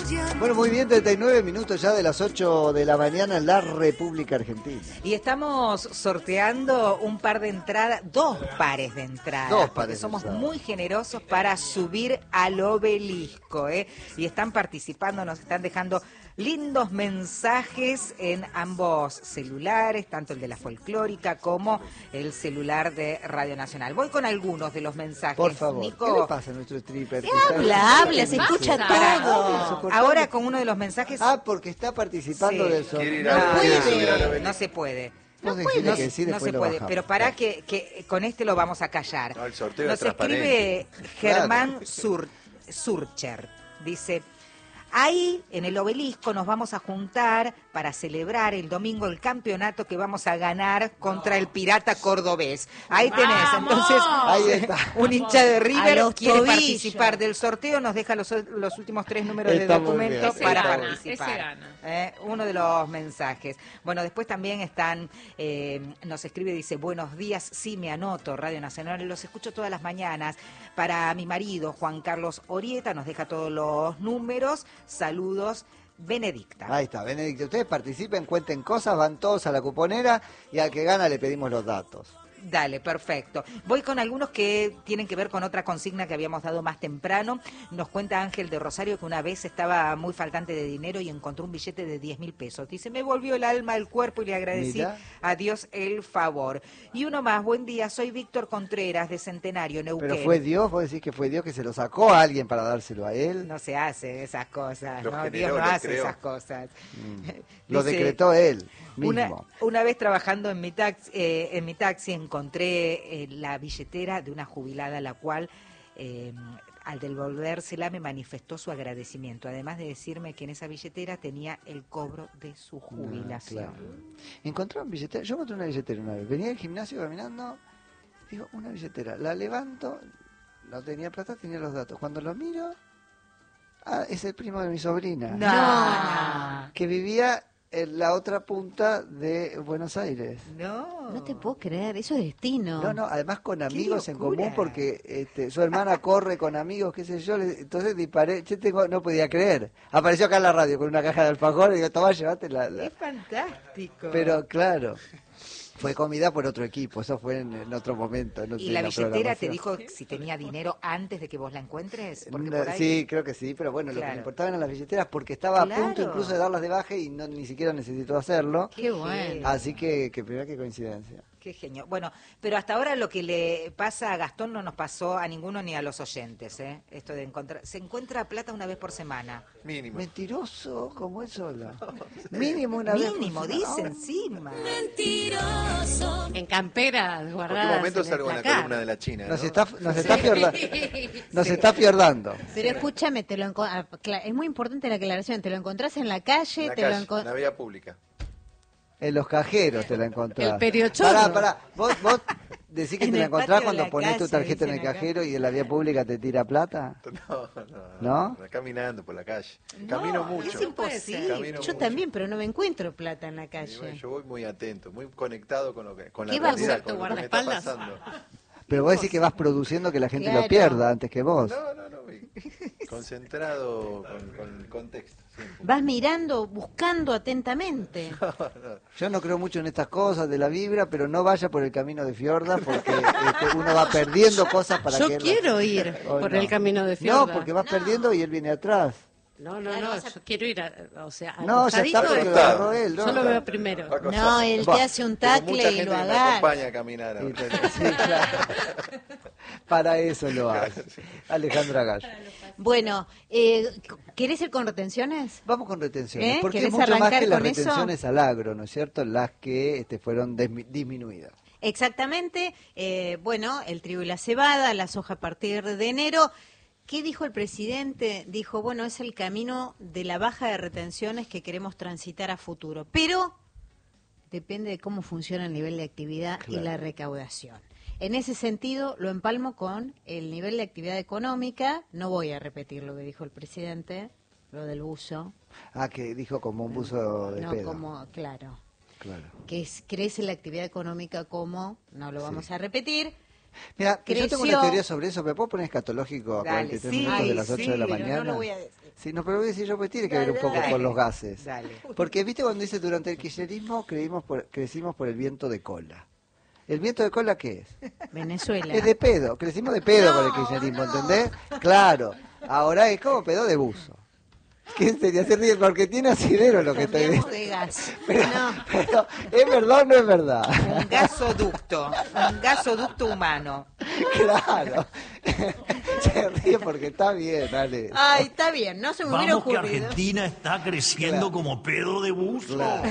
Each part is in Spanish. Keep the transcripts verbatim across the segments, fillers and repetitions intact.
Bueno, muy bien, treinta y nueve minutos ya de las ocho de la mañana en la República Argentina. Y estamos sorteando un par de entradas, dos pares de entradas, Dos porque pares de somos entradas. muy generosos para subir al obelisco, ¿eh? Y están participando, nos están dejando lindos mensajes en ambos celulares, tanto el de la folclórica como el celular de Radio Nacional. Voy con algunos de los mensajes. Por favor, Nico, ¿qué le pasa a nuestro stripper? Habla, habla, se escucha todo. ahora con uno de los mensajes. Ah, porque está participando Sí. del sorteo. No, No, puede, no se puede. Vos No, decile puede, que sí, no después se lo puede, bajamos. pero para que, que con este lo vamos a callar. No, el sorteo Nos es transparente. escribe Germán Sur, Surcher, dice: ahí en el obelisco nos vamos a juntar para celebrar el domingo el campeonato que vamos a ganar contra el Pirata Cordobés. Ahí tenés, ¡Vamos! entonces Ahí está. un hincha de A River los quiere tobillos. participar del sorteo, nos deja los, los últimos tres números Está de muy documento bien. Ese para gana, participar. ese gana. Eh, uno de los mensajes. Bueno, después también están, eh, nos escribe, dice: buenos días, sí me anoto, Radio Nacional, los escucho todas las mañanas. Para mi marido, Juan Carlos Orieta, nos deja todos los números. Saludos, Benedicta. Ahí está, Benedicto. Ustedes participen, cuenten cosas, van todos a la cuponera y al que gana le pedimos los datos. Dale, perfecto. Voy con algunos que tienen que ver con otra consigna que habíamos dado más temprano. Nos cuenta Ángel de Rosario que una vez estaba muy faltante de dinero y encontró un billete de diez mil pesos. Dice: me volvió el alma al cuerpo y le agradecí Mira. a Dios el favor. Y uno más: buen día, soy Víctor Contreras de Centenario, Neuquén. Pero fue Dios, vos decís que fue Dios que se lo sacó a alguien para dárselo a él. No se hace esas cosas, Lo ¿no? generó, Dios no lo hace creó. esas cosas. Lo Dice, decretó él mismo. Una, una vez trabajando en mi taxi, eh, en mi taxi encontré eh, la billetera de una jubilada, a la cual eh, al devolvérsela me manifestó su agradecimiento, además de decirme que en esa billetera tenía el cobro de su jubilación. Ah, claro. Encontró una billetera, yo encontré una billetera una vez, venía del gimnasio caminando, digo, una billetera, la levanto, no tenía plata, tenía los datos, cuando lo miro, ah, es el primo de mi sobrina, No, que vivía en la otra punta de Buenos Aires. no, No te puedo creer, eso es destino. No, no, además con amigos en locura! común, porque este, su hermana corre con amigos, qué sé yo, le- entonces disparé, yo tengo, no podía creer. Apareció acá en la radio con una caja de alfajor y digo, toma, llévate la... la- Es fantástico. Pero claro, fue comida por otro equipo, eso fue en, en otro momento. No ¿Y sé, la billetera te programación. dijo si tenía dinero antes de que vos la encuentres? Porque No, por ahí... Sí, creo que sí, pero bueno, lo que Claro. le importaba eran las billeteras porque estaba a punto Claro. incluso de darlas de baja y no ni siquiera necesitó hacerlo. Qué bueno. Así que, que primera qué coincidencia. Qué genio. Bueno, pero hasta ahora lo que le pasa a Gastón no nos pasó a ninguno ni a los oyentes, ¿eh? Esto de encontrar... Se encuentra plata una vez por semana. Mínimo. Mentiroso como es sola. Mínimo una vez. por Mínimo, semana. dice Ahora, encima. En camperas ¿Por qué guardadas. momento en el salgo en la placar. columna de la China? Nos ¿no? está, nos está fiordando. Nos está fiordando. Pero escúchame, te lo enco- ah, cla- es muy importante la aclaración. Te lo encontrás en la calle, En la te lo calle, en encontrás. la vía pública. En los cajeros te la encontrás. El periochorro. Pará, pará. Vos, vos decís que En te la el encontrás patio de cuando la ponés tu calle, tarjeta en el dicen acá. cajero y en la vía pública te tira plata. No, ¿No? no, Caminando por la calle. Camino mucho. es imposible. Camino Yo mucho. también, pero no me encuentro plata en la Y bueno, calle. yo voy muy atento, muy conectado con lo que, con la ¿Qué vas a realidad, hacer, tu con lo que me está guardaespaldas? pasando. Pero vos decís que vas produciendo que la gente Claro. lo pierda antes que vos. No, no, no. y Concentrado con, con el contexto. Siempre. Vas mirando, buscando atentamente. Yo no creo mucho en estas cosas de la vibra, pero no vaya por el camino de Fiorda porque este, uno va perdiendo cosas para Yo que... él- quiero ir Oh, por no. el camino de Fiorda. No, porque vas perdiendo y él viene atrás. No, no, Claro, no, vas a- yo quiero ir, a, o sea, al No, ya está costadito porque de- lo agarró él, ¿no? Yo lo veo primero. Va con- No, él te Va. hace un Tengo tacle mucha y gente lo que me agarra. acompaña a caminar Sí, ahora. pero- sí, claro. Para eso lo hace. Alejandra Gallo. Bueno, eh, ¿querés ir con retenciones? Vamos con retenciones, ¿Eh? porque es ¿Querés mucho más arrancar que las con eso? retenciones al agro, ¿no es cierto? Las que este, fueron desmi- disminuidas. Exactamente. Eh, bueno, el trigo y la cebada, la soja a partir de enero. ¿Qué dijo el presidente? Dijo, bueno, es el camino de la baja de retenciones que queremos transitar a futuro, pero depende de cómo funciona el nivel de actividad Claro. y la recaudación. En ese sentido, lo empalmo con el nivel de actividad económica. No voy a repetir lo que dijo el presidente, lo del buzo. Ah, que dijo como un buzo de no pedo. como, claro, Claro. que es, crece la actividad económica como, no lo vamos Sí. a repetir, Mira, creció... yo tengo una teoría sobre eso. ¿Me puedo poner escatológico a Dale, cuarenta y tres sí, minutos de las ocho sí, de la pero mañana? no lo voy a decir. Sí, no, pero voy a decir yo, pues tiene que Dale, ver un poco dale. con los gases. Dale. Porque, viste, cuando dice durante el kirchnerismo creímos por, crecimos por el viento de cola. ¿El viento de cola qué es? Venezuela. Es de pedo, crecimos de pedo No, con el kirchnerismo, no. ¿entendés? Claro, ahora es como pedo de buzo. ¿Qué sería? Se ríe porque tiene asidero lo que está Cambiamos diciendo. de gas. Pero, No. pero, ¿es verdad o no es verdad? Un gasoducto, un gasoducto humano. Claro. Se ríe porque está bien, dale. Ay, está bien, no se me hubiera Vamos que ocurrido. Argentina está creciendo Claro. como pedo de buzo. Claro.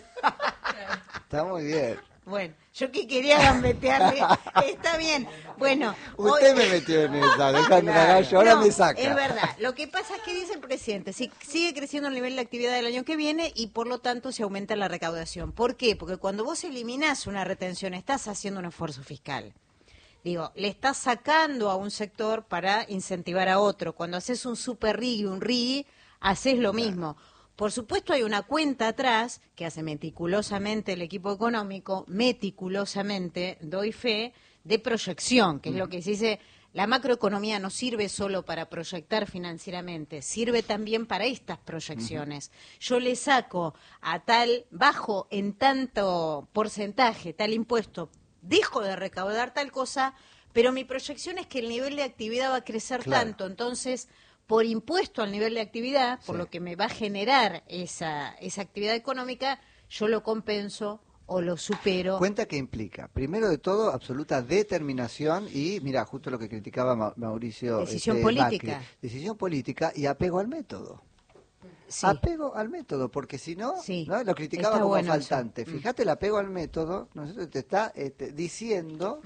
Está muy bien. Bueno, yo que quería gambetearle, está bien. Bueno, Usted hoy- me metió en esa, Alejandra Claro. Gallo, ahora No, me saca. Es verdad. Lo que pasa es que dice el presidente, si sigue creciendo el nivel de actividad del año que viene y por lo tanto se aumenta la recaudación. ¿Por qué? Porque cuando vos eliminás una retención estás haciendo un esfuerzo fiscal. Digo, le estás sacando a un sector para incentivar a otro. Cuando haces un super R I y un R I, haces lo mismo. Por supuesto hay una cuenta atrás que hace meticulosamente el equipo económico, meticulosamente, doy fe, de proyección, que es lo que se dice, la macroeconomía no sirve solo para proyectar financieramente, sirve también para estas proyecciones. Yo le saco a tal, bajo en tanto porcentaje, tal impuesto, dejo de recaudar tal cosa, pero mi proyección es que el nivel de actividad va a crecer Claro. tanto, entonces por impuesto al nivel de actividad, por Sí. lo que me va a generar esa, esa actividad económica, yo lo compenso o lo supero. Cuenta que implica, primero de todo, absoluta determinación y, mira, justo lo que criticaba Ma- Mauricio. Decisión este, política. Macri. Decisión política y apego al método. Sí. Apego al método, porque si no, Sí, ¿no? Lo criticaba está como bueno faltante. eso. Mm. Fíjate el apego al método, ¿no es cierto? Te está este, diciendo,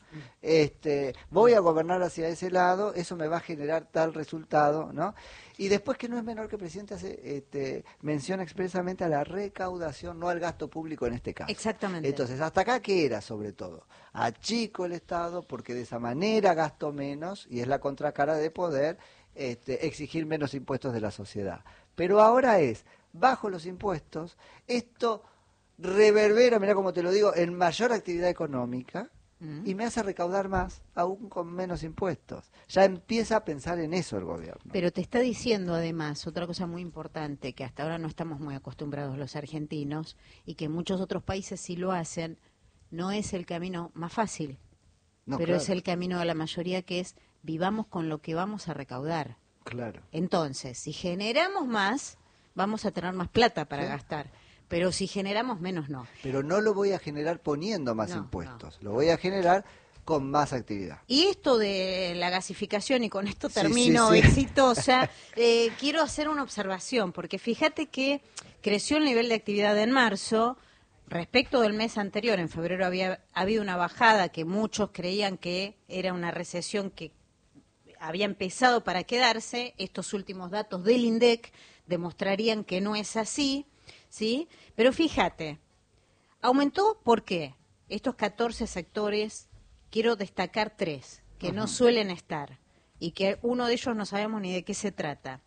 este, voy a gobernar hacia ese lado, eso me va a generar tal resultado, ¿no? Y después que no es menor que el presidente hace este, menciona expresamente a la recaudación, no al gasto público en este caso. Exactamente. Entonces, hasta acá, ¿qué era sobre todo? Achico el Estado porque de esa manera gasto menos y es la contracara de poder este, exigir menos impuestos de la sociedad. Pero ahora es, bajo los impuestos, esto reverbera, mira cómo te lo digo, en mayor actividad económica y me hace recaudar más, aún con menos impuestos. Ya empieza a pensar en eso el gobierno. Pero te está diciendo además otra cosa muy importante que hasta ahora no estamos muy acostumbrados los argentinos y que muchos otros países sí lo hacen, no es el camino más fácil, No, pero claro, es el camino de la mayoría que es vivamos con lo que vamos a recaudar. claro. Entonces, si generamos más, vamos a tener más plata para Sí. gastar, pero si generamos menos no. Pero no lo voy a generar poniendo más No, impuestos, lo voy a generar con más actividad. Y esto de la gasificación, y con esto Sí, termino, sí, sí. exitosa, eh, quiero hacer una observación, porque fíjate que creció el nivel de actividad en marzo, respecto del mes anterior, en febrero había habido una bajada que muchos creían que era una recesión que había empezado para quedarse. Estos últimos datos del INDEC demostrarían que no es así, ¿sí? Pero fíjate, aumentó, ¿por qué? Estos catorce sectores, quiero destacar tres, que no suelen estar, y que uno de ellos no sabemos ni de qué se trata.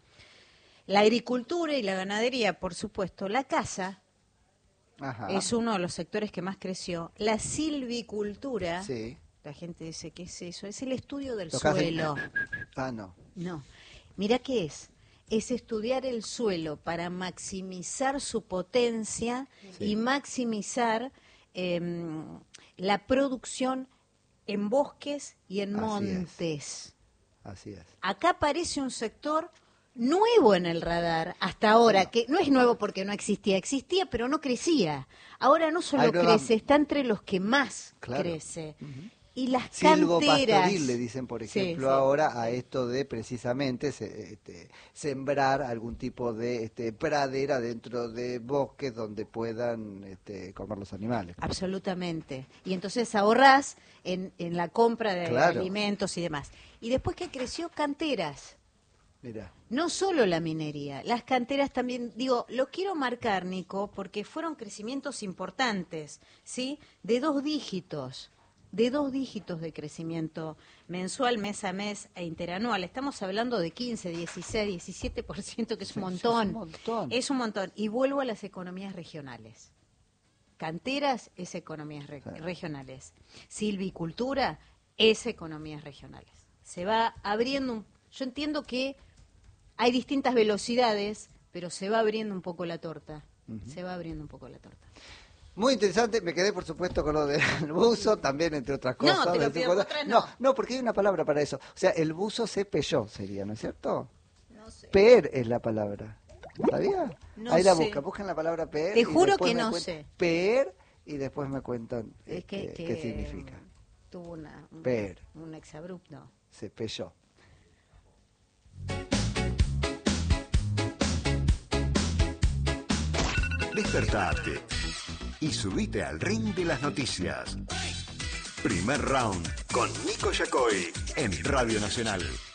La agricultura y la ganadería, por supuesto. La caza Ajá. es uno de los sectores que más creció. La silvicultura, Sí. la gente dice, ¿qué es eso? Es el estudio del Lo que hacen- suelo. Ah, no. No, mira qué es. Es estudiar el suelo para maximizar su potencia Sí. y maximizar em, la producción en bosques y en Así es. montes. Así es. Acá aparece un sector nuevo en el radar hasta ahora, que no es nuevo porque no existía, existía pero no crecía. Ahora no solo Hay nuevas- crece, está entre los que más Claro. crece. Y las Silvo canteras. pastoril le dicen, por Sí, ejemplo, sí. ahora a esto de precisamente se- este, sembrar algún tipo de este, pradera dentro de bosques donde puedan este, comer los animales. Absolutamente. Y entonces ahorrás en, en la compra de Claro. alimentos y demás. Y después que creció canteras, Mira, no solo la minería, las canteras también, digo, lo quiero marcar, Nico, porque fueron crecimientos importantes, ¿sí? De dos dígitos, de dos dígitos de crecimiento mensual, mes a mes e interanual. Estamos hablando de quince, dieciséis, diecisiete por ciento, que es un Sí, montón. es un montón. Es un montón. Y vuelvo a las economías regionales. Canteras es economías re- Sí. regionales. Silvicultura es economías regionales. Se va abriendo, un, yo entiendo que hay distintas velocidades, pero se va abriendo un poco la torta, uh-huh. se va abriendo un poco la torta. Muy interesante, me quedé por supuesto con lo del buzo, también entre otras cosas. No, pero, pero otras no. no. No, porque hay una palabra para eso. O sea, el buzo se peyó sería, ¿no es cierto? No sé. Peer es la palabra. ¿Sabía? No Ahí la sé. buscan, buscan la palabra peer. Te y juro después que me no cuen- sé. Peer y después me cuentan Es que, este, que qué significa. Tuvo una, un, Peer. un exabrupto. Se peyó. Despertate y subite al ring de las noticias. Primer round con Nico Yacoy en Radio Nacional.